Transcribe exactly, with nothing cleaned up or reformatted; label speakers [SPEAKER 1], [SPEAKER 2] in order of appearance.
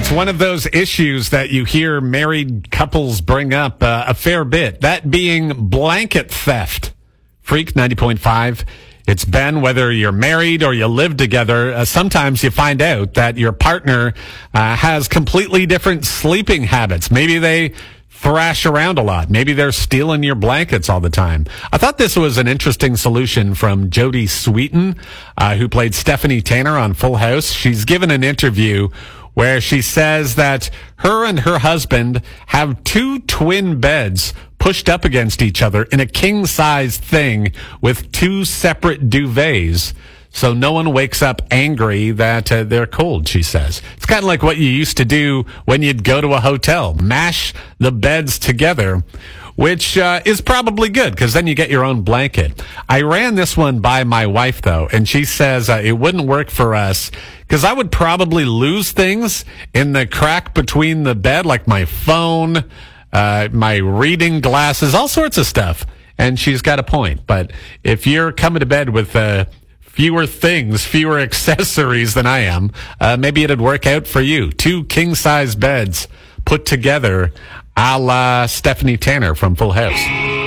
[SPEAKER 1] It's one of those issues that you hear married couples bring up uh, a fair bit, that being blanket theft. Freak ninety point five. It's Ben, whether you're married or you live together, uh, sometimes you find out that your partner uh, has completely different sleeping habits. Maybe they thrash around a lot. Maybe they're stealing your blankets all the time. I thought this was an interesting solution from Jodie Sweetin, uh, who played Stephanie Tanner on Full House. She's given an interview where she says that her and her husband have two twin beds pushed up against each other in a king-size thing with two separate duvets, so no one wakes up angry that uh, they're cold, she says. It's kind of like what you used to do when you'd go to a hotel, mash the beds together, which uh, is probably good because then you get your own blanket. I ran this one by my wife, though, and she says uh, it wouldn't work for us because I would probably lose things in the crack between the bed, like my phone, uh, my reading glasses, all sorts of stuff. And she's got a point. But if you're coming to bed with uh, fewer things, fewer accessories than I am, uh, maybe it'd work out for you. Two king-size beds put together a la Stephanie Tanner from Full House.